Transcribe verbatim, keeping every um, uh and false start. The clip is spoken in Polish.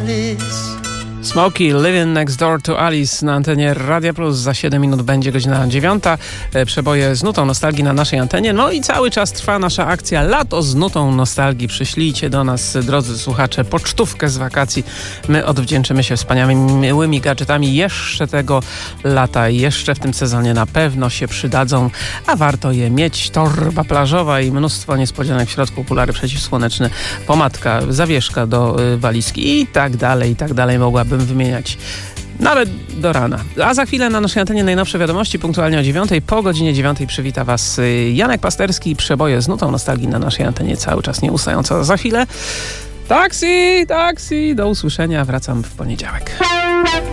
Alice. Smokey, Living Next Door to Alice na antenie Radia Plus. Za siedem minut będzie godzina dziewiąta. Przeboje z nutą nostalgii na naszej antenie. No i cały czas trwa nasza akcja Lato z nutą nostalgii. Przyślijcie do nas, drodzy słuchacze, pocztówkę z wakacji. My odwdzięczymy się wspaniałymi gadżetami jeszcze tego lata. Jeszcze w tym sezonie na pewno się przydadzą, a warto je mieć. Torba plażowa i mnóstwo niespodzianek w środku, okulary przeciwsłoneczne, pomadka, zawieszka do y, walizki i tak dalej, i tak dalej. Mogłabym wymieniać nawet do rana. A za chwilę na naszej antenie najnowsze wiadomości, punktualnie o dziewiątej. Po godzinie dziewiątej przywita Was Janek Pasterski. Przeboje z nutą nostalgii na naszej antenie cały czas nieustająco. Za chwilę taksi, taksi. Do usłyszenia. Wracam w poniedziałek.